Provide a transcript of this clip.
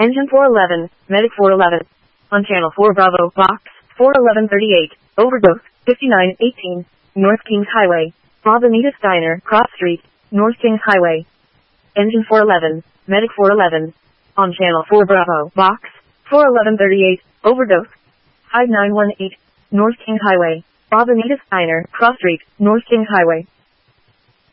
Engine 411, Medic 411. On Channel 4 Bravo, Box 41138, Overdose, 5918, North Kings Highway, Bonita Steiner, Cross Street, North Kings Highway. Engine 411, Medic 411. On Channel 4 Bravo, Box 41138, Overdose, 5918, North Kings Highway, Bonita Steiner, Cross Street, North Kings Highway.